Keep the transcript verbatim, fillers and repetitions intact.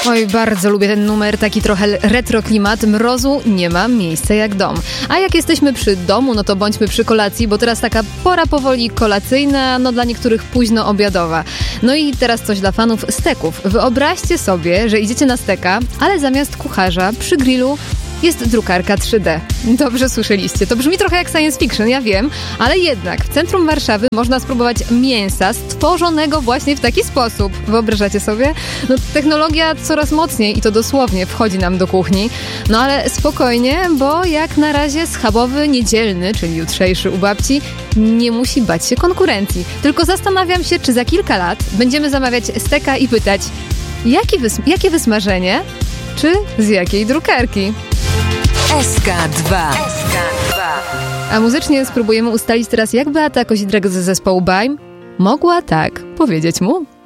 Oj, bardzo lubię ten numer, taki trochę retro klimat. Mrozu nie ma miejsca jak dom. A jak jesteśmy przy domu, no to bądźmy przy kolacji, bo teraz taka pora powoli kolacyjna, no dla niektórych późno obiadowa. No i teraz coś dla fanów steków. Wyobraźcie sobie, że idziecie na steka, ale zamiast kucharza przy grillu jest drukarka trzy D. Dobrze słyszeliście. To brzmi trochę jak science fiction, ja wiem, ale jednak w centrum Warszawy można spróbować mięsa stworzonego właśnie w taki sposób. Wyobrażacie sobie? No technologia coraz mocniej i to dosłownie wchodzi nam do kuchni. No ale spokojnie, bo jak na razie schabowy niedzielny, czyli jutrzejszy u babci, nie musi bać się konkurencji. Tylko zastanawiam się, czy za kilka lat będziemy zamawiać steka i pytać, jaki wys- jakie wysmażenie, czy z jakiej drukarki? S K dwa. A muzycznie spróbujemy ustalić teraz, jak Beata Kozidrak z zespołu Baim mogła tak powiedzieć mu.